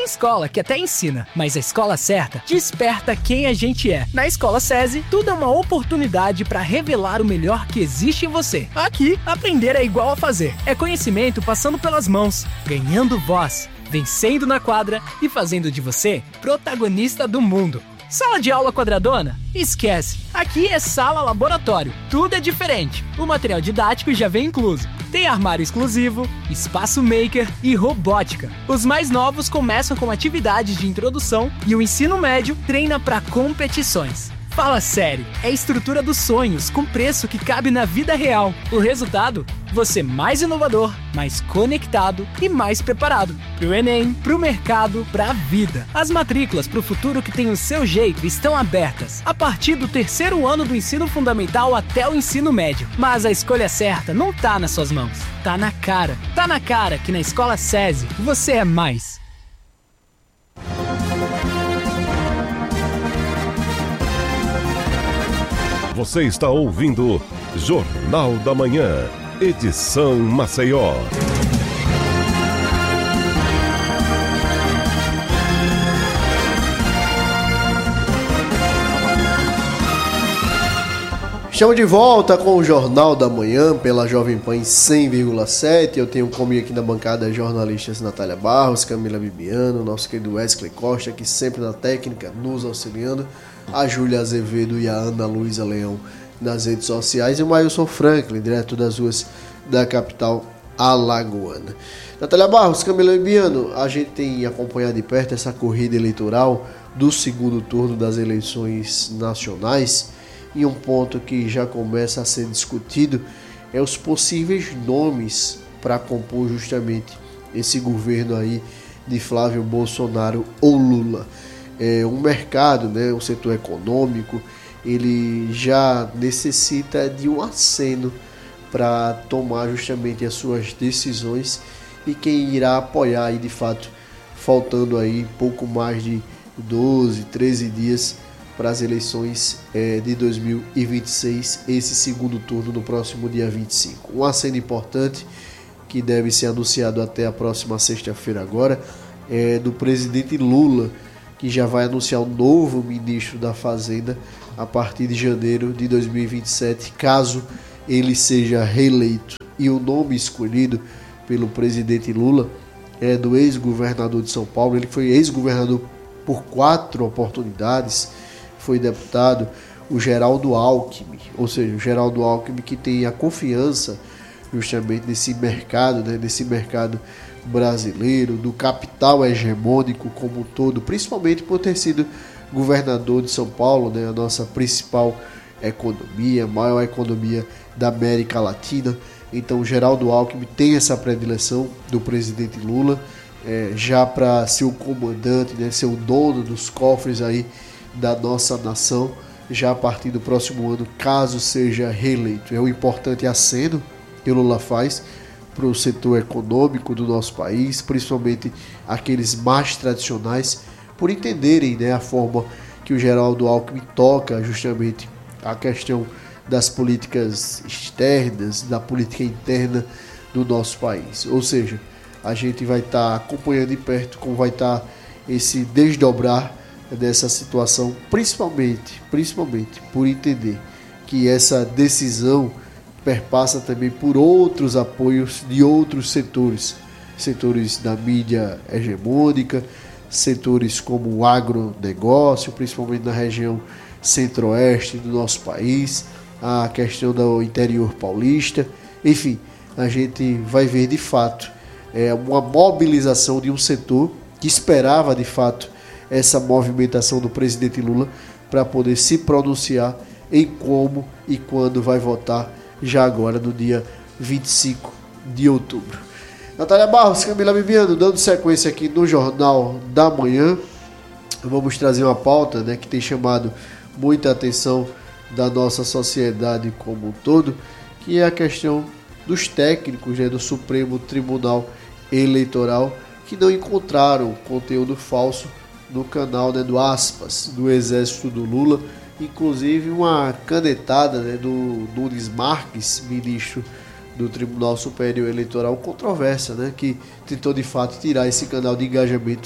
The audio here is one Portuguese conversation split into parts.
Tem escola que até ensina, mas a escola certa desperta quem a gente é. Na Escola SESI, tudo é uma oportunidade para revelar o melhor que existe em você. Aqui, aprender é igual a fazer. É conhecimento passando pelas mãos, ganhando voz, vencendo na quadra e fazendo de você protagonista do mundo. Sala de aula quadradona? Esquece! Aqui é sala laboratório. Tudo é diferente. O material didático já vem incluso. Tem armário exclusivo, espaço maker e robótica. Os mais novos começam com atividades de introdução e o ensino médio treina para competições. Fala sério, é a estrutura dos sonhos com preço que cabe na vida real. O resultado? Você mais inovador, mais conectado e mais preparado. Pro Enem, pro mercado, pra vida. As matrículas pro futuro que tem o seu jeito estão abertas. A partir do 3º ano do ensino fundamental até o ensino médio. Mas a escolha certa não tá nas suas mãos. Tá na cara. Tá na cara que na Escola SESI você é mais. Você está ouvindo Jornal da Manhã, edição Maceió. Estamos de volta com o Jornal da Manhã pela Jovem Pan 100,7. Eu tenho comigo aqui na bancada jornalistas Natália Barros, Camila Bibiano, nosso querido Wesley Costa, que sempre na técnica nos auxiliando, a Júlia Azevedo e a Ana Luísa Leão nas redes sociais, e o Mailson Franklin, direto das ruas da capital alagoana. Natália Barros, Camila Bibiano, a gente tem acompanhado de perto essa corrida eleitoral do segundo turno das eleições nacionais, e um ponto que já começa a ser discutido é os possíveis nomes para compor justamente esse governo aí de Flávio Bolsonaro ou Lula. Um mercado, né, o setor econômico, ele já necessita de um aceno para tomar justamente as suas decisões, e quem irá apoiar aí de fato, faltando aí pouco mais de 12, 13 dias para as eleições de 2026, esse segundo turno no próximo dia 25. Um aceno importante que deve ser anunciado até a próxima sexta-feira agora é do presidente Lula, que já vai anunciar um novo ministro da Fazenda a partir de janeiro de 2027, caso ele seja reeleito. E o nome escolhido pelo presidente Lula é do ex-governador de São Paulo. Ele foi ex-governador por 4 oportunidades, foi deputado, o Geraldo Alckmin, ou seja, o Geraldo Alckmin, que tem a confiança justamente nesse mercado, né, nesse mercado brasileiro, do capital hegemônico como um todo, principalmente por ter sido governador de São Paulo, né, a nossa principal economia, maior economia da América Latina. Então, o Geraldo Alckmin tem essa predileção do presidente Lula, já para ser o comandante, né, ser o dono dos cofres aí da nossa nação, já a partir do próximo ano, caso seja reeleito. É um importante aceno que o Lula faz para o setor econômico do nosso país, principalmente aqueles mais tradicionais, por entenderem, né, a forma que o Geraldo Alckmin toca justamente a questão das políticas externas, da política interna do nosso país. Ou seja, a gente vai estar acompanhando de perto como vai estar esse desdobrar dessa situação, principalmente por entender que essa decisão perpassa também por outros apoios de outros setores da mídia hegemônica, setores como o agronegócio, principalmente na região centro-oeste do nosso país, a questão do interior paulista. Enfim, a gente vai ver de fato uma mobilização de um setor que esperava de fato essa movimentação do presidente Lula para poder se pronunciar em como e quando vai votar já agora no dia 25 de outubro. Natália Barros, Camila Bibiano, dando sequência aqui no Jornal da Manhã, vamos trazer uma pauta, né, que tem chamado muita atenção da nossa sociedade como um todo, que é a questão dos técnicos, né, do Supremo Tribunal Eleitoral, que não encontraram conteúdo falso no canal, né, do Aspas, do Exército do Lula, inclusive uma canetada, né, do Nunes Marques, ministro do Tribunal Superior Eleitoral, controversa, né, que tentou de fato tirar esse canal de engajamento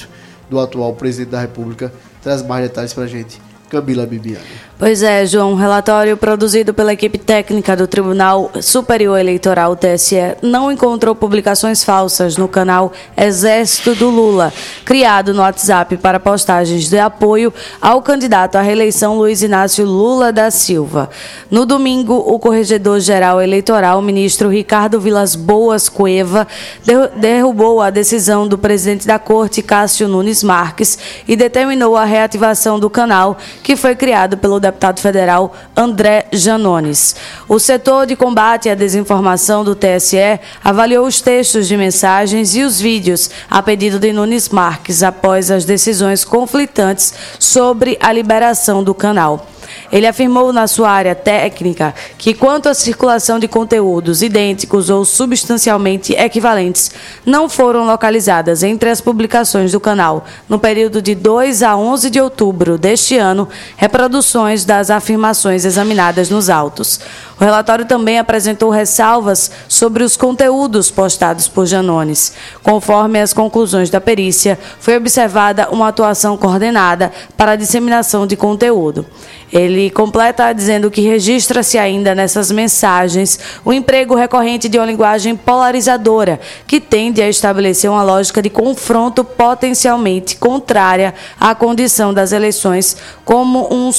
do atual presidente da República. Traz mais detalhes pra gente, Camila Bibiani. Pois é, João, um relatório produzido pela equipe técnica do Tribunal Superior Eleitoral, TSE, não encontrou publicações falsas no canal Exército do Lula, criado no WhatsApp para postagens de apoio ao candidato à reeleição Luiz Inácio Lula da Silva. No domingo, o corregedor-geral eleitoral, o ministro Ricardo Vilas Boas Cueva, derrubou a decisão do presidente da Corte, Cássio Nunes Marques, e determinou a reativação do canal, que foi criado pelo deputado federal André Janones. O setor de combate à desinformação do TSE avaliou os textos de mensagens e os vídeos a pedido de Nunes Marques após as decisões conflitantes sobre a liberação do canal. Ele afirmou na sua área técnica que, quanto à circulação de conteúdos idênticos ou substancialmente equivalentes, não foram localizadas entre as publicações do canal, no período de 2 a 11 de outubro deste ano, reproduções das afirmações examinadas nos autos. O relatório também apresentou ressalvas sobre os conteúdos postados por Janones. Conforme as conclusões da perícia, foi observada uma atuação coordenada para a disseminação de conteúdo. Ele completa dizendo que registra-se ainda nessas mensagens o emprego recorrente de uma linguagem polarizadora, que tende a estabelecer uma lógica de confronto potencialmente contrária à condição das eleições como um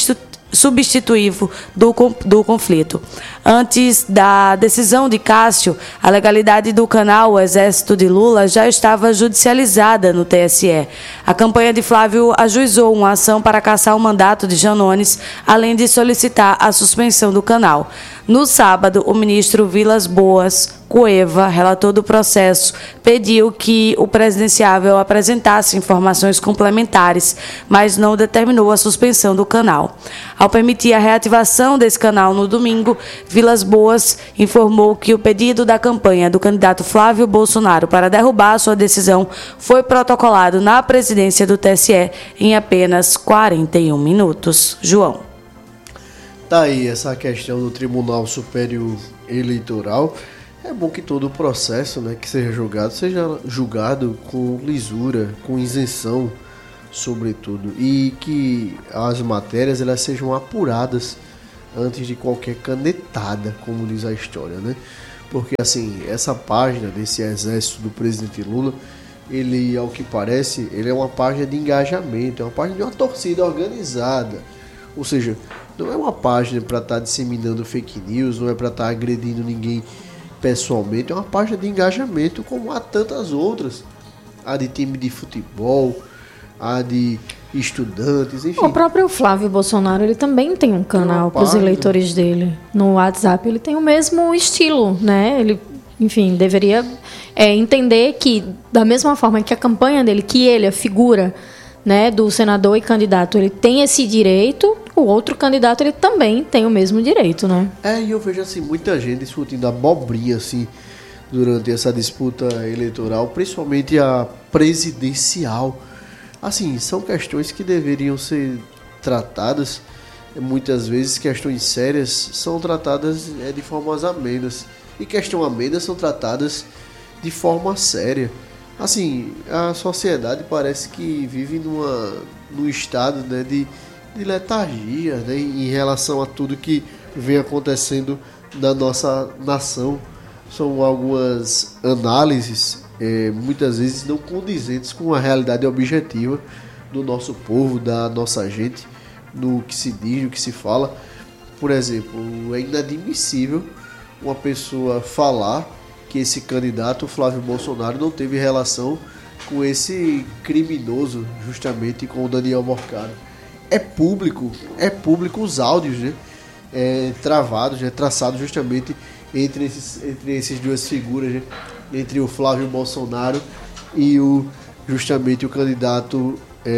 substitutivo do conflito. Antes da decisão de Cássio, a legalidade do canal O Exército de Lula já estava judicializada no TSE. A campanha de Flávio ajuizou uma ação para cassar o mandato de Janones, além de solicitar a suspensão do canal. No sábado, o ministro Vilas Boas Cueva, relator do processo, pediu que o presidenciável apresentasse informações complementares, mas não determinou a suspensão do canal. Ao permitir a reativação desse canal no domingo, Vilas Boas informou que o pedido da campanha do candidato Flávio Bolsonaro para derrubar sua decisão foi protocolado na presidência do TSE em apenas 41 minutos. João. Tá aí essa questão do Tribunal Superior Eleitoral. É bom que todo o processo, né, que seja julgado com lisura, com isenção, sobretudo, e que as matérias elas sejam apuradas antes de qualquer canetada, como diz a história, né? Porque assim, essa página desse exército do presidente Lula, ele, ao que parece, ele é uma página de engajamento, é uma página de uma torcida organizada. Ou seja, não é uma página para estar disseminando fake news, não é para estar agredindo ninguém pessoalmente, é uma página de engajamento como há tantas outras. A de time de futebol, a de estudantes, enfim. O próprio Flávio Bolsonaro, ele também tem um canal para os eleitores dele. No WhatsApp, ele tem o mesmo estilo, né? Ele, enfim, deveria entender que, da mesma forma que a campanha dele, que ele, a figura, né, do senador e candidato, ele tem esse direito, o outro candidato ele também tem o mesmo direito, né? E eu vejo assim, muita gente discutindo abobrinha assim, durante essa disputa eleitoral, principalmente a presidencial. Assim, são questões que deveriam ser tratadas, muitas vezes questões sérias são tratadas de formas amenas, e questões amenas são tratadas de forma séria. Assim, a sociedade parece que vive num estado, né, de letargia, né, em relação a tudo que vem acontecendo na nossa nação. São algumas análises, muitas vezes não condizentes com a realidade objetiva do nosso povo, da nossa gente, no que se diz, no que se fala. Por exemplo, é inadmissível uma pessoa falar que esse candidato, Flávio Bolsonaro, não teve relação com esse criminoso, justamente com o Daniel Morcaro. É público os áudios, né, travados, né, traçados justamente entre essas duas figuras, né, entre o Flávio Bolsonaro e justamente o candidato,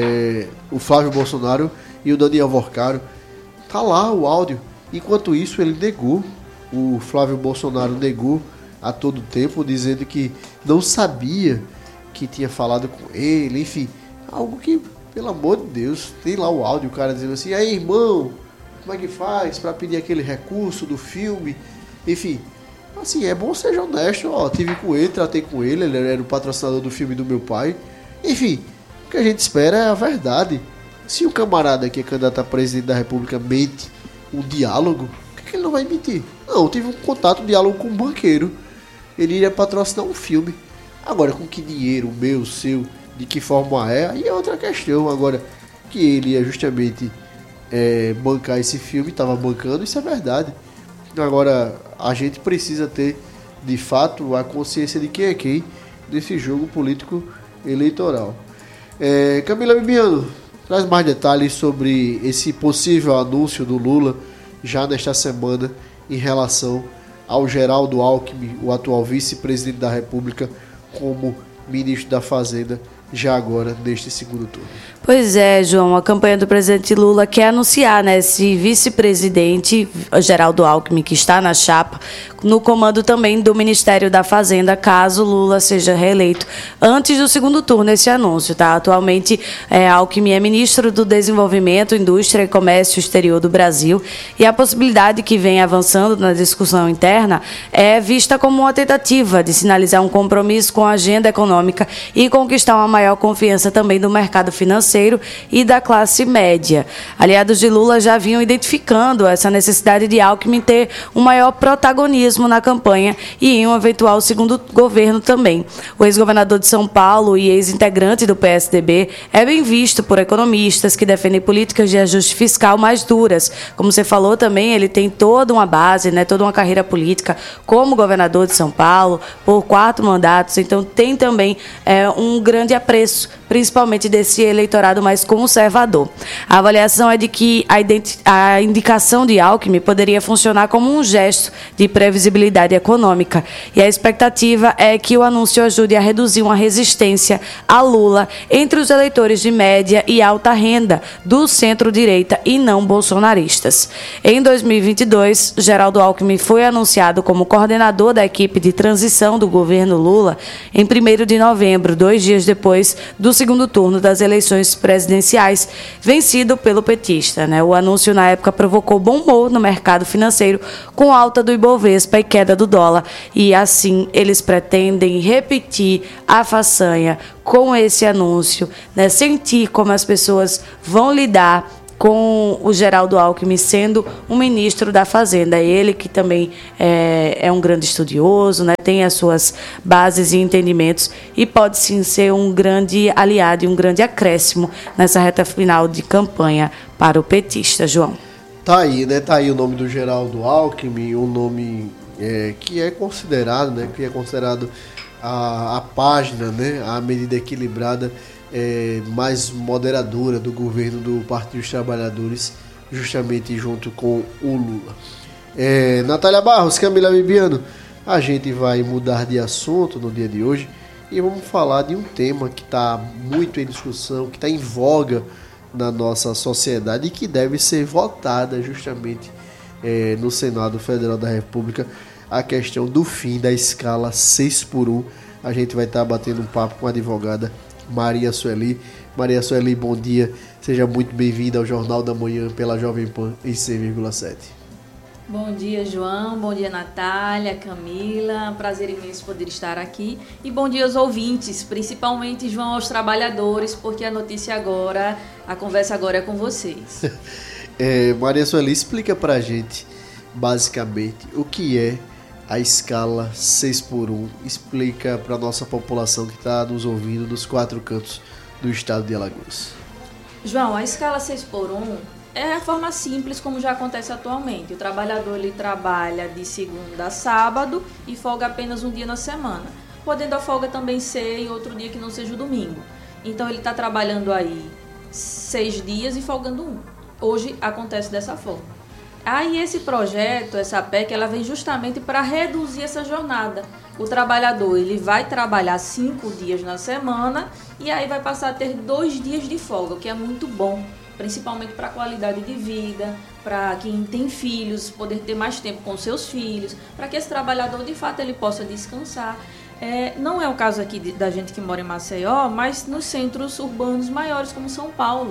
o Flávio Bolsonaro e o Daniel Morcaro. Tá lá o áudio. Enquanto isso, ele negou, o Flávio Bolsonaro negou a todo tempo, dizendo que não sabia que tinha falado com ele, enfim, algo que, pelo amor de Deus, tem lá o áudio, o cara dizendo assim, aí irmão, como é que faz para pedir aquele recurso do filme, enfim, assim, é bom ser honesto, tive com ele, tratei com ele era o patrocinador do filme do meu pai, enfim, O que a gente espera é a verdade. Se o camarada que é candidato a presidente da República mente um diálogo, por que ele não vai mentir? Não, tive um contato, um diálogo com um banqueiro. Ele iria patrocinar um filme. Agora, com que dinheiro, meu, seu, de que forma é, aí é outra questão. Agora, que ele ia justamente bancar esse filme, estava bancando, isso é verdade. Agora, a gente precisa ter, de fato, a consciência de quem é quem nesse jogo político eleitoral. Camila Bibiano, traz mais detalhes sobre esse possível anúncio do Lula já nesta semana em relação ao Geraldo Alckmin, o atual vice-presidente da República, como ministro da Fazenda, já agora neste segundo turno. Pois é, João, a campanha do presidente Lula quer anunciar, esse vice-presidente Geraldo Alckmin, que está na chapa, no comando também do Ministério da Fazenda, caso Lula seja reeleito antes do segundo turno, esse anúncio, tá? Atualmente, Alckmin é ministro do Desenvolvimento, Indústria e Comércio Exterior do Brasil, e a possibilidade que vem avançando na discussão interna é vista como uma tentativa de sinalizar um compromisso com a agenda econômica e conquistar uma maior confiança também do mercado financeiro e da classe média. Aliados de Lula já vinham identificando essa necessidade de Alckmin ter um maior protagonismo na campanha e em um eventual segundo governo também. O ex-governador de São Paulo e ex-integrante do PSDB é bem visto por economistas que defendem políticas de ajuste fiscal mais duras. Como você falou também, ele tem toda uma base, toda uma carreira política como governador de São Paulo por 4 mandatos, então tem também um grande apreço, principalmente desse eleitorado mais conservador. A avaliação é de que a indicação de Alckmin poderia funcionar como um gesto de previsibilidade econômica, e a expectativa é que o anúncio ajude a reduzir uma resistência a Lula entre os eleitores de média e alta renda do centro-direita e não bolsonaristas. Em 2022, Geraldo Alckmin foi anunciado como coordenador da equipe de transição do governo Lula em 1º de novembro, 2 dias depois do segundo turno das eleições presidenciais, vencido pelo petista. O anúncio, na época, provocou bom humor no mercado financeiro, com alta do Ibovespa e queda do dólar, e assim eles pretendem repetir a façanha com esse anúncio, sentir como as pessoas vão lidar com o Geraldo Alckmin sendo um ministro da Fazenda. Ele que também é um grande estudioso, tem as suas bases e entendimentos e pode sim ser um grande aliado e um grande acréscimo nessa reta final de campanha para o petista, João. Tá aí o nome do Geraldo Alckmin, um nome que é considerado, a página, a medida equilibrada mais moderadora do governo do Partido dos Trabalhadores, justamente junto com o Lula. Natália Barros, Camila Bibiano, a gente vai mudar de assunto no dia de hoje e vamos falar de um tema que está muito em discussão, que está em voga na nossa sociedade e que deve ser votada justamente no Senado Federal da República, a questão do fim da escala 6x1. A gente vai estar batendo um papo com a advogada Maria Sueli. Maria Sueli, bom dia. Seja muito bem-vinda ao Jornal da Manhã pela Jovem Pan em 100,7. Bom dia, João. Bom dia, Natália, Camila. Prazer imenso poder estar aqui. E bom dia aos ouvintes, principalmente, João, aos trabalhadores, porque a conversa agora é com vocês. Maria Sueli, explica pra gente, basicamente, o que é a escala 6x1. Explica para a nossa população que está nos ouvindo dos 4 cantos do estado de Alagoas. João, a escala 6x1 é a forma simples como já acontece atualmente. O trabalhador ele trabalha de segunda a sábado e folga apenas um dia na semana, podendo a folga também ser em outro dia que não seja o domingo. Então ele está trabalhando aí 6 dias e folgando 1. Hoje acontece dessa forma. Aí esse projeto, essa PEC, ela vem justamente para reduzir essa jornada. O trabalhador ele vai trabalhar 5 dias na semana e aí vai passar a ter 2 dias de folga, o que é muito bom, principalmente para a qualidade de vida, para quem tem filhos, poder ter mais tempo com seus filhos, para que esse trabalhador, de fato, ele possa descansar. Não é o caso aqui da gente que mora em Maceió, mas nos centros urbanos maiores, como São Paulo,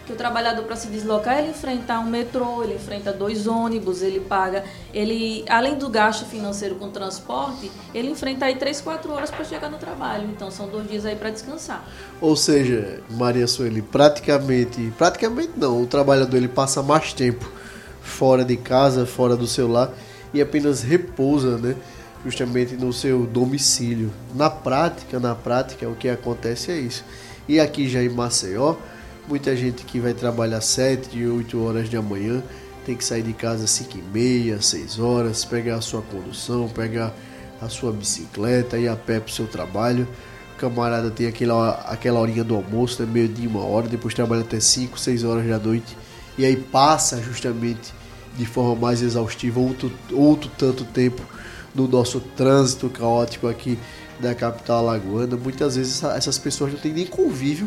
que o trabalhador, para se deslocar, ele enfrenta um metrô, ele enfrenta 2 ônibus, ele paga, além do gasto financeiro com transporte, ele enfrenta aí 3-4 horas para chegar no trabalho. Então são 2 dias aí para descansar. Ou seja, Maria Sueli, praticamente não, o trabalhador ele passa mais tempo fora de casa, fora do seu lar, e apenas repousa, né, justamente no seu domicílio. Na prática, o que acontece é isso. E aqui já em Maceió, muita gente que vai trabalhar 7 e 8 horas da manhã, tem que sair de casa às 5h30, 6 horas, pegar a sua condução, pegar a sua bicicleta, ir a pé para o seu trabalho. O camarada tem aquela horinha do almoço, né, meio-dia, 1h, depois trabalha até 5, 6 horas da noite, e aí passa justamente de forma mais exaustiva outro tanto tempo no nosso trânsito caótico aqui da capital alagoana. Muitas vezes essas pessoas não têm nem convívio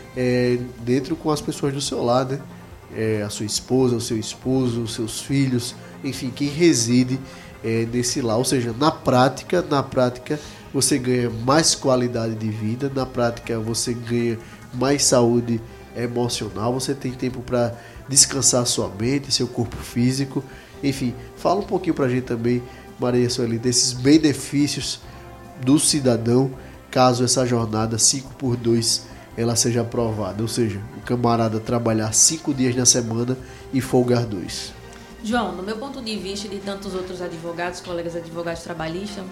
dentro com as pessoas do seu lar, né? A sua esposa, o seu esposo, os seus filhos, enfim, quem reside nesse lar. Ou seja, na prática você ganha mais qualidade de vida, na prática você ganha mais saúde emocional, você tem tempo para descansar sua mente, seu corpo físico. Enfim, fala um pouquinho pra gente também, Maria Sueli, desses benefícios do cidadão caso essa jornada 5x2 ela seja aprovada, ou seja, o camarada trabalhar 5 dias na semana e folgar 2. João, do meu ponto de vista e de tantos outros advogados, colegas advogados trabalhistas,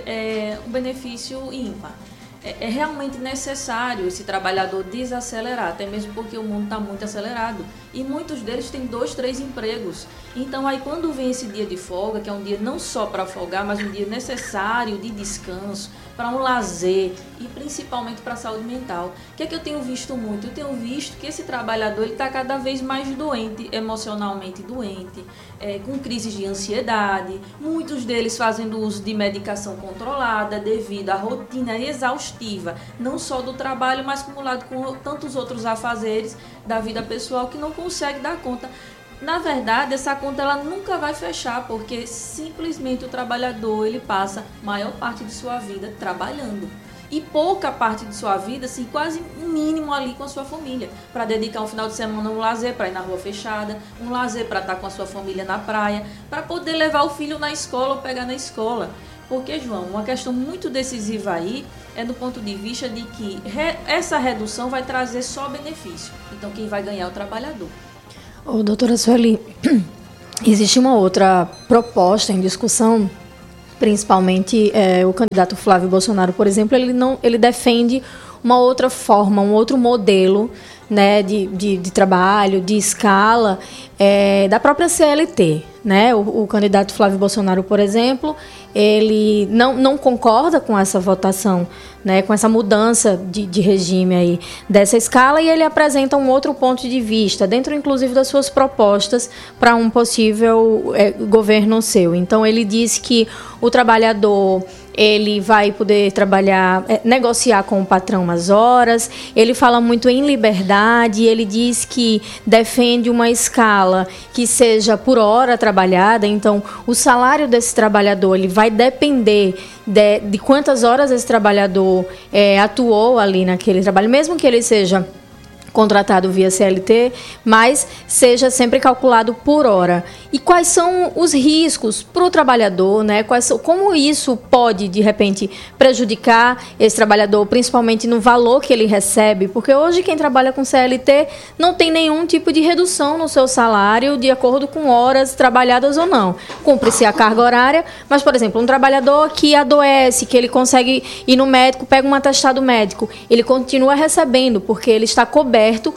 um benefício ímpar. É realmente necessário esse trabalhador desacelerar, até mesmo porque o mundo está muito acelerado. E muitos deles têm 2, 3 empregos. Então aí quando vem esse dia de folga, que é um dia não só para folgar, mas um dia necessário de descanso, para um lazer e principalmente para a saúde mental. O que é que eu tenho visto muito? Eu tenho visto que esse trabalhador está cada vez mais doente, emocionalmente doente, com crises de ansiedade, muitos deles fazendo uso de medicação controlada devido à rotina exaustiva, não só do trabalho, mas acumulado com tantos outros afazeres da vida pessoal que não consegue dar conta. Na verdade, essa conta ela nunca vai fechar, porque simplesmente o trabalhador ele passa a maior parte de sua vida trabalhando. E pouca parte de sua vida, assim, quase um mínimo ali com a sua família, para dedicar um final de semana a um lazer, para ir na rua fechada, um lazer para estar com a sua família na praia, para poder levar o filho na escola ou pegar na escola. Porque, João, uma questão muito decisiva aí é do ponto de vista de que essa redução vai trazer só benefício. Então, quem vai ganhar é o trabalhador. Doutora Sueli, existe uma outra proposta em discussão, principalmente o candidato Flávio Bolsonaro, por exemplo, ele defende uma outra forma, um outro modelo, né, de trabalho, de escala da própria CLT. Né? O candidato Flávio Bolsonaro, por exemplo, ele não concorda com essa votação, né, com essa mudança de regime aí, dessa escala, e ele apresenta um outro ponto de vista, dentro inclusive das suas propostas para um possível governo seu. Então ele diz que o trabalhador ele vai poder trabalhar, negociar com o patrão as horas, ele fala muito em liberdade, ele diz que defende uma escala que seja por hora trabalhada, então o salário desse trabalhador ele vai depender de quantas horas esse trabalhador atuou ali naquele trabalho, mesmo que ele seja contratado via CLT, mas seja sempre calculado por hora. E quais são os riscos para o trabalhador, né? Como isso pode, de repente, prejudicar esse trabalhador, principalmente no valor que ele recebe? Porque hoje quem trabalha com CLT não tem nenhum tipo de redução no seu salário de acordo com horas trabalhadas ou não. Cumpre-se a carga horária, mas, por exemplo, um trabalhador que adoece, que ele consegue ir no médico, pega um atestado médico, ele continua recebendo, porque ele está coberto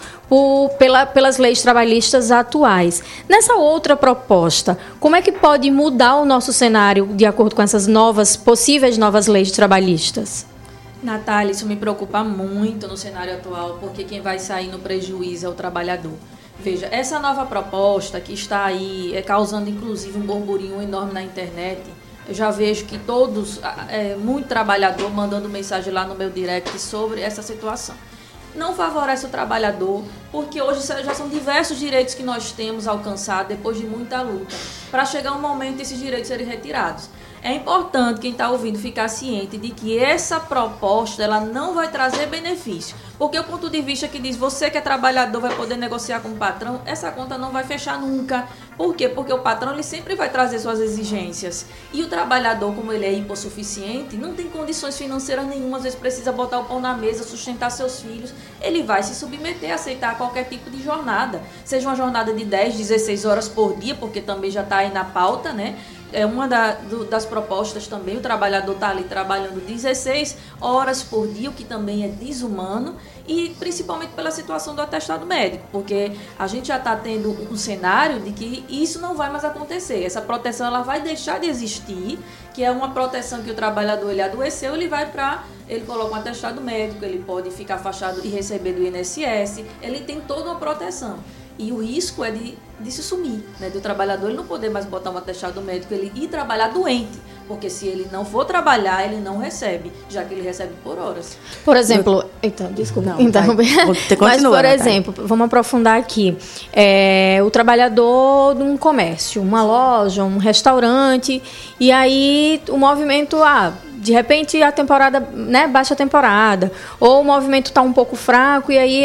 pelas leis trabalhistas atuais. Nessa outra proposta, como é que pode mudar o nosso cenário de acordo com essas possíveis novas leis trabalhistas? Natália, isso me preocupa muito no cenário atual, porque quem vai sair no prejuízo é o trabalhador. Veja, essa nova proposta que está aí causando inclusive um burburinho enorme na internet, eu já vejo que muito trabalhador mandando mensagem lá no meu direct sobre essa situação. Não favorece o trabalhador, porque hoje já são diversos direitos que nós temos alcançado depois de muita luta, para chegar um momento esses direitos serem retirados. É importante quem está ouvindo ficar ciente de que essa proposta ela não vai trazer benefício. Porque o ponto de vista que diz você que é trabalhador vai poder negociar com o patrão, essa conta não vai fechar nunca. Por quê? Porque o patrão ele sempre vai trazer suas exigências. E o trabalhador, como ele é hipossuficiente, não tem condições financeiras nenhuma, às vezes precisa botar o pão na mesa, sustentar seus filhos. Ele vai se submeter a aceitar qualquer tipo de jornada. Seja uma jornada de 10, 16 horas por dia, porque também já está aí na pauta, né? É uma das propostas também, o trabalhador está ali trabalhando 16 horas por dia, o que também é desumano, e principalmente pela situação do atestado médico, porque a gente já está tendo um cenário de que isso não vai mais acontecer. Essa proteção ela vai deixar de existir, que é uma proteção que o trabalhador ele adoeceu, ele coloca um atestado médico, ele pode ficar afastado e receber do INSS, ele tem toda uma proteção. E o risco é de se sumir, né? Do trabalhador ele não poder mais botar um atestado médico, ele ir trabalhar doente, porque se ele não for trabalhar, ele não recebe, já que ele recebe por horas. Por exemplo, então, desculpa. Não, então, mas, por exemplo, vamos aprofundar aqui. O trabalhador de um comércio, uma loja, um restaurante, e aí o movimento, de repente a temporada, né, baixa a temporada, ou o movimento está um pouco fraco, e aí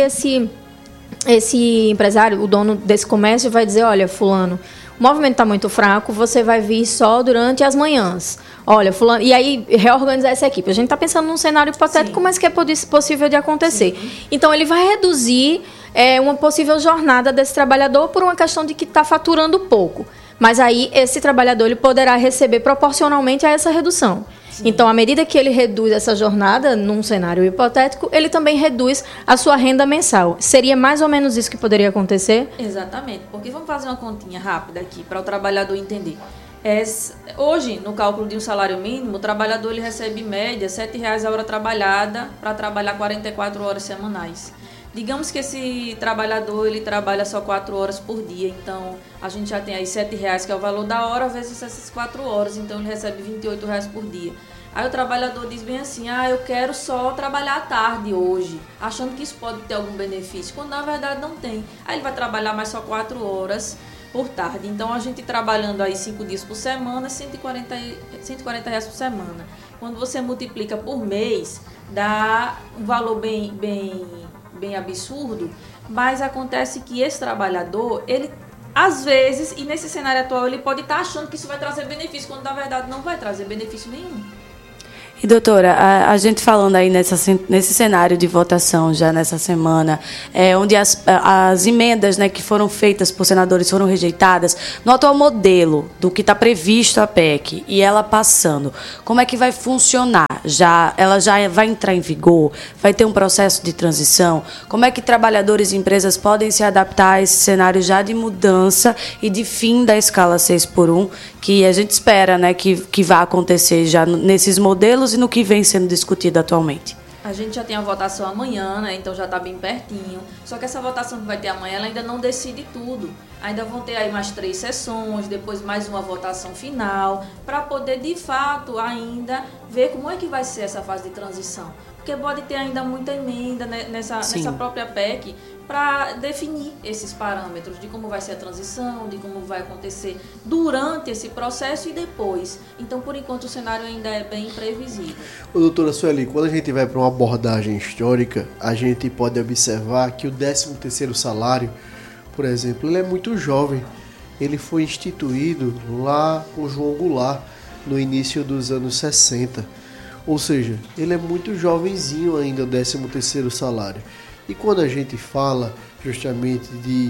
esse empresário, o dono desse comércio, vai dizer, olha, fulano, o movimento está muito fraco, você vai vir só durante as manhãs. Olha, fulano, e aí reorganizar essa equipe. A gente está pensando num cenário hipotético, mas que é possível de acontecer. Sim. Então, ele vai reduzir uma possível jornada desse trabalhador por uma questão de que está faturando pouco. Mas aí, esse trabalhador ele poderá receber proporcionalmente a essa redução. Sim. Então, à medida que ele reduz essa jornada, num cenário hipotético, ele também reduz a sua renda mensal. Seria mais ou menos isso que poderia acontecer? Exatamente, porque vamos fazer uma continha rápida aqui, para o trabalhador entender. Hoje, no cálculo de um salário mínimo, o trabalhador ele recebe, em média, R$ 7,00 a hora trabalhada para trabalhar 44 horas semanais. Digamos que esse trabalhador ele trabalha só 4 horas por dia, então a gente já tem aí R$ 7,00, que é o valor da hora, vezes essas 4 horas, então ele recebe R$ 28,00 por dia. Aí o trabalhador diz bem assim, eu quero só trabalhar à tarde hoje, achando que isso pode ter algum benefício, quando na verdade não tem. Aí ele vai trabalhar mais só 4 horas por tarde. Então a gente trabalhando aí 5 dias por semana, R$ 140 reais por semana. Quando você multiplica por mês, dá um valor bem absurdo, mas acontece que esse trabalhador, ele às vezes, e nesse cenário atual, ele pode estar achando que isso vai trazer benefício, quando na verdade não vai trazer benefício nenhum. E, doutora, a gente falando aí nesse cenário de votação já nessa semana, onde as emendas, né, que foram feitas por senadores foram rejeitadas, no atual modelo do que está previsto a PEC e ela passando, como é que vai funcionar? Ela já vai entrar em vigor? Vai ter um processo de transição? Como é que trabalhadores e empresas podem se adaptar a esse cenário já de mudança e de fim da escala 6x1, que a gente espera, né, que vai acontecer já nesses modelos e no que vem sendo discutido atualmente? A gente já tem a votação amanhã, né? Então já está bem pertinho. Só que essa votação que vai ter amanhã, ela ainda não decide tudo. Ainda vão ter aí mais 3 sessões, depois mais uma votação final, para poder, de fato, ainda ver como é que vai ser essa fase de transição. Porque pode ter ainda muita emenda nessa própria PEC para definir esses parâmetros de como vai ser a transição, de como vai acontecer durante esse processo e depois. Então, por enquanto, o cenário ainda é bem imprevisível. Doutora Sueli, quando a gente vai para uma abordagem histórica, a gente pode observar que o 13º salário, por exemplo, ele é muito jovem. Ele foi instituído lá com João Goulart, no início dos anos 60. Ou seja, ele é muito jovenzinho ainda, o 13º salário. E quando a gente fala justamente de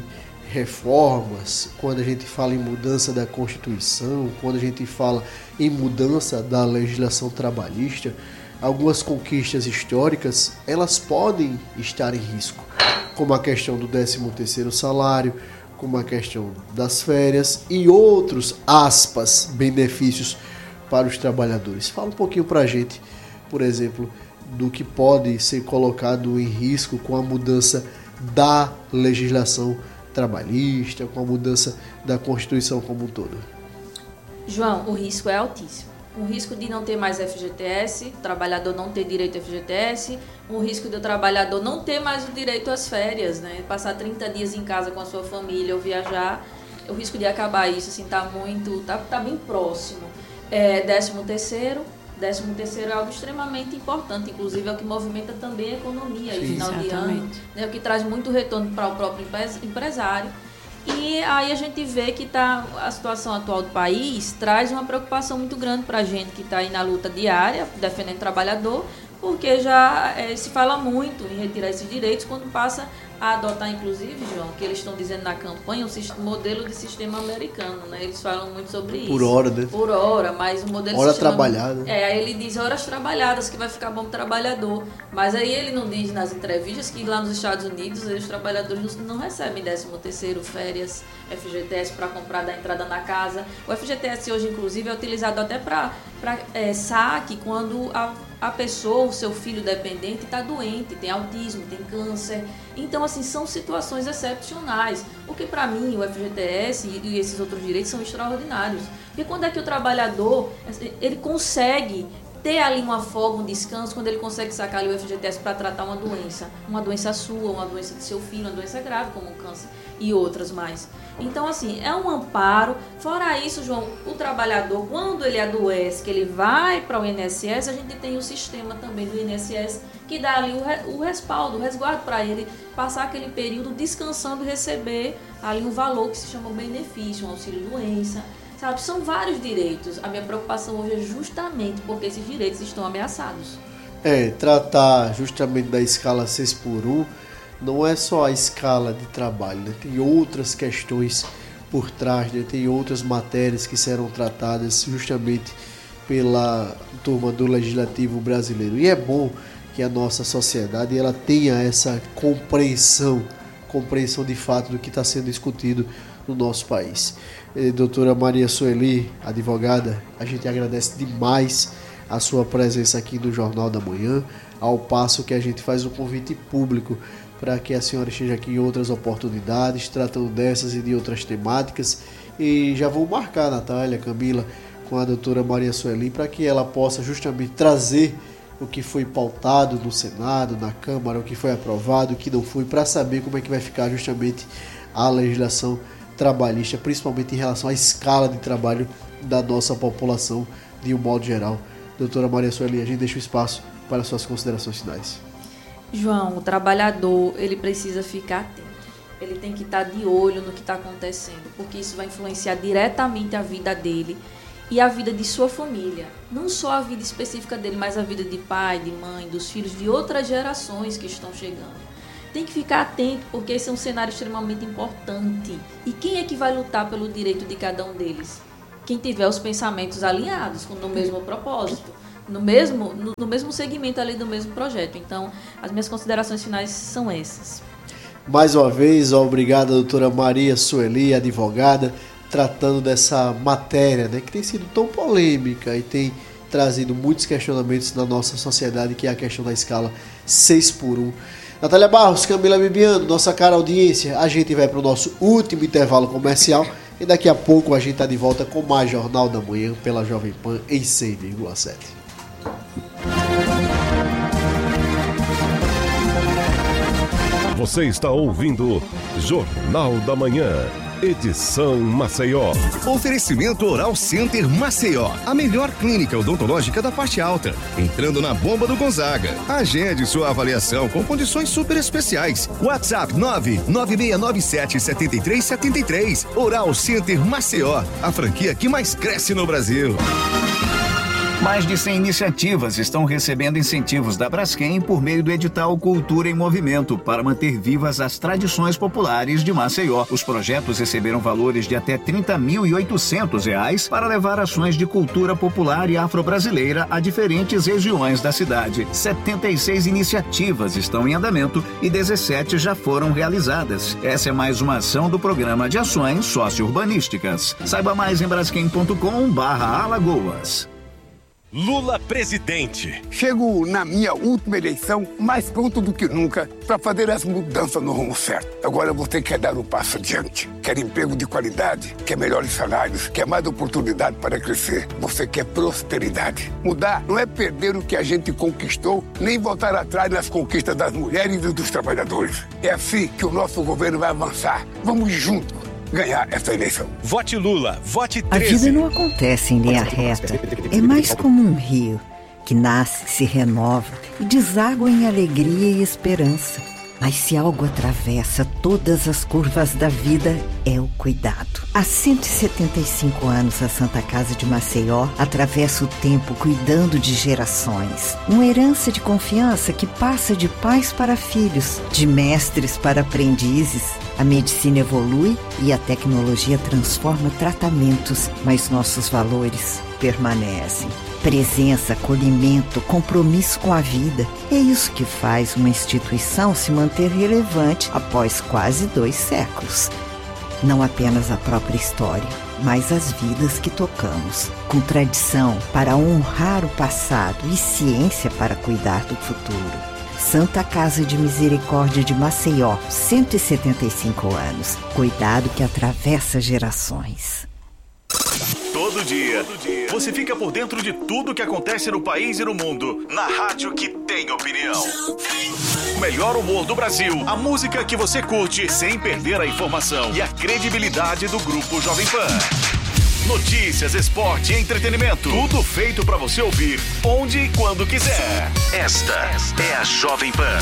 reformas, quando a gente fala em mudança da Constituição, quando a gente fala em mudança da legislação trabalhista, algumas conquistas históricas, elas podem estar em risco, como a questão do 13º salário, como a questão das férias e outros, aspas, benefícios para os trabalhadores. Fala um pouquinho para a gente, por exemplo, do que pode ser colocado em risco com a mudança da legislação trabalhista, com a mudança da Constituição como um todo. João, o risco é altíssimo. Um risco de não ter mais FGTS, o trabalhador não ter direito ao FGTS, um risco do trabalhador não ter mais o direito às férias, né? Passar 30 dias em casa com a sua família ou viajar, o risco de acabar isso assim, tá bem próximo. 13º é algo extremamente importante, inclusive é o que movimenta também a economia no final de ano, né, o que traz muito retorno para o próprio empresário. E aí a gente vê que a situação atual do país traz uma preocupação muito grande para a gente que está aí na luta diária, defendendo o trabalhador, porque já se fala muito em retirar esses direitos quando passa a adotar, inclusive, João, que eles estão dizendo na campanha, um modelo de sistema americano, né? Eles falam muito sobre isso. Por hora, né? Por hora, mas o modelo hora de sistema... trabalhada. Aí ele diz horas trabalhadas, que vai ficar bom pro trabalhador. Mas aí ele não diz nas entrevistas que lá nos Estados Unidos os trabalhadores não recebem 13º, férias, FGTS para comprar da entrada na casa. O FGTS hoje, inclusive, é utilizado até para saque quando a pessoa, o seu filho dependente, está doente, tem autismo, tem câncer. Então, assim, são situações excepcionais. Porque, para mim, o FGTS e esses outros direitos são extraordinários. E quando é que o trabalhador ele consegue ter ali uma folga, um descanso, quando ele consegue sacar ali o FGTS para tratar uma doença sua, uma doença de seu filho, uma doença grave como o câncer e outras mais. Então, assim, é um amparo. Fora isso, João, o trabalhador, quando ele adoece, que ele vai para o INSS, a gente tem o sistema também do INSS que dá ali o respaldo, o resguardo para ele passar aquele período descansando e receber ali um valor que se chama benefício, um auxílio-doença. Sabe, são vários direitos. A minha preocupação hoje é justamente porque esses direitos estão ameaçados. Tratar justamente da escala 6x1 não é só a escala de trabalho, né? Tem outras questões por trás, né? Tem outras matérias que serão tratadas justamente pela turma do Legislativo brasileiro. E é bom que a nossa sociedade ela tenha essa compreensão de fato do que está sendo discutido no nosso país. Doutora Maria Sueli, advogada, a gente agradece demais a sua presença aqui no Jornal da Manhã, ao passo que a gente faz um convite público para que a senhora esteja aqui em outras oportunidades, tratando dessas e de outras temáticas. E já vou marcar, Natália, Camila, com a doutora Maria Sueli, para que ela possa justamente trazer o que foi pautado no Senado, na Câmara, o que foi aprovado, o que não foi, para saber como é que vai ficar justamente a legislação trabalhista, principalmente em relação à escala de trabalho da nossa população de um modo geral. Doutora Maria Sueli, a gente deixa o espaço para suas considerações finais. João, o trabalhador, ele precisa ficar atento. Ele tem que estar de olho no que está acontecendo, porque isso vai influenciar diretamente a vida dele e a vida de sua família. Não só a vida específica dele, mas a vida de pai, de mãe, dos filhos, de outras gerações que estão chegando. Tem que ficar atento, porque esse é um cenário extremamente importante. E quem é que vai lutar pelo direito de cada um deles? Quem tiver os pensamentos alinhados, no mesmo propósito, no mesmo segmento ali do mesmo projeto. Então, as minhas considerações finais são essas. Mais uma vez, obrigado, doutora Maria Sueli, advogada, tratando dessa matéria, né, que tem sido tão polêmica e tem trazido muitos questionamentos na nossa sociedade, que é a questão da escala 6x1. Natália Barros, Camila Bibiano, nossa cara audiência, a gente vai para o nosso último intervalo comercial e daqui a pouco a gente está de volta com mais Jornal da Manhã pela Jovem Pan em 100,7. Você está ouvindo Jornal da Manhã, edição Maceió. Oferecimento Oral Center Maceió, a melhor clínica odontológica da parte alta. Entrando na bomba do Gonzaga. Agende sua avaliação com condições super especiais. WhatsApp 996977373. Oral Center Maceió, a franquia que mais cresce no Brasil. Mais de 100 iniciativas estão recebendo incentivos da Braskem por meio do edital Cultura em Movimento para manter vivas as tradições populares de Maceió. Os projetos receberam valores de até R$ 30.800 para levar ações de cultura popular e afro-brasileira a diferentes regiões da cidade. 76 iniciativas estão em andamento e 17 já foram realizadas. Essa é mais uma ação do Programa de Ações Socio-Urbanísticas. Saiba mais em braskem.com/Alagoas. Lula presidente. Chego na minha última eleição mais pronto do que nunca para fazer as mudanças no rumo certo. Agora você quer dar um passo adiante. Quer emprego de qualidade, quer melhores salários, quer mais oportunidade para crescer. Você quer prosperidade. Mudar não é perder o que a gente conquistou, nem voltar atrás nas conquistas das mulheres e dos trabalhadores. É assim que o nosso governo vai avançar. Vamos juntos. ganhar essa eleição. Vote Lula, vote 13. A vida não acontece em linha reta. É mais como um rio que nasce, se renova e deságua em alegria e esperança. Mas se algo atravessa todas as curvas da vida, é o cuidado. Há 175 anos, a Santa Casa de Maceió atravessa o tempo cuidando de gerações. Uma herança de confiança que passa de pais para filhos, de mestres para aprendizes. A medicina evolui e a tecnologia transforma tratamentos, mas nossos valores permanecem. Presença, acolhimento, compromisso com a vida. É isso que faz uma instituição se manter relevante após quase 2 séculos. Não apenas a própria história, mas as vidas que tocamos. Com tradição para honrar o passado e ciência para cuidar do futuro. Santa Casa de Misericórdia de Maceió, 175 anos. Cuidado que atravessa gerações. Todo dia, você fica por dentro de tudo que acontece no país e no mundo, na rádio que tem opinião. O melhor humor do Brasil, a música que você curte sem perder a informação e a credibilidade do Grupo Jovem Pan. Notícias, esporte e entretenimento, tudo feito pra você ouvir onde e quando quiser. Esta é a Jovem Pan.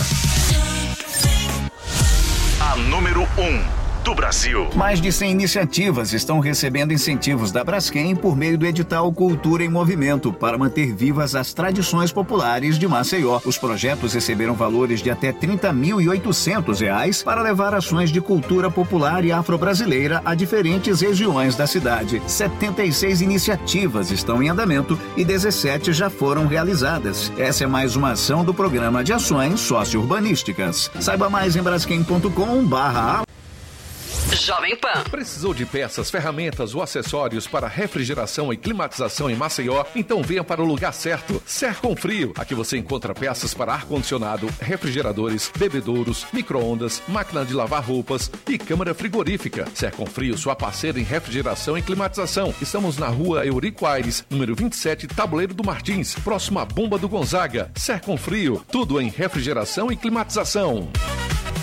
A número 1 do Brasil. Mais de 100 iniciativas estão recebendo incentivos da Braskem por meio do edital Cultura em Movimento para manter vivas as tradições populares de Maceió. Os projetos receberam valores de até R$ 30.800 para levar ações de cultura popular e afro-brasileira a diferentes regiões da cidade. 76 iniciativas estão em andamento e 17 já foram realizadas. Essa é mais uma ação do Programa de Ações Socio-Urbanísticas. Saiba mais em braskem.com/. Jovem Pan. Precisou de peças, ferramentas ou acessórios para refrigeração e climatização em Maceió? Então venha para o lugar certo. Serconfrio. Aqui você encontra peças para ar-condicionado, refrigeradores, bebedouros, micro-ondas, máquina de lavar roupas e câmara frigorífica. Serconfrio, sua parceira em refrigeração e climatização. Estamos na rua Eurico Aires, número 27, Tabuleiro do Martins, próximo à Bomba do Gonzaga. Serconfrio, tudo em refrigeração e climatização.